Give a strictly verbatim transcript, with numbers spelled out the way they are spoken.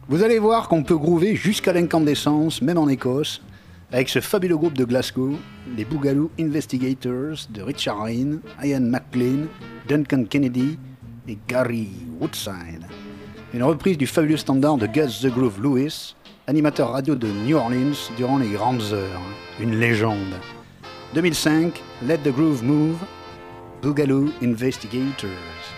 Vous allez voir qu'on peut groover jusqu'à l'incandescence, même en Écosse, avec ce fabuleux groupe de Glasgow, les Boogaloo Investigators de Richard Ryan, Ian McLean, Duncan Kennedy et Gary Woodside. Une reprise du fabuleux standard de Gus the Groove Lewis, animateur radio de New Orleans durant les grandes heures. Une légende. deux mille cinq, Let the Groove Move, Boogaloo Investigators.